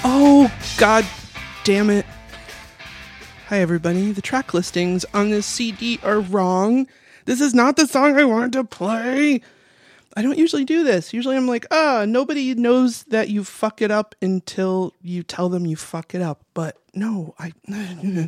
Oh, god damn it. Hi everybody, the track listings on this CD are wrong. This is not the song I wanted to play. I don't usually do this. Usually I'm like, nobody knows that you fuck it up until you tell them you fuck it up. But no,